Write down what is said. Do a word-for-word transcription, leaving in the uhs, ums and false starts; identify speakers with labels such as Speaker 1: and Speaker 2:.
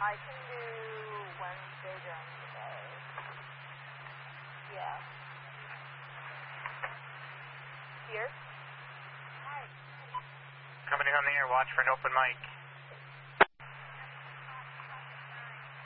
Speaker 1: I can do Wednesday during the day. Yeah. Here? Hi.
Speaker 2: Company on the air, watch for an open mic.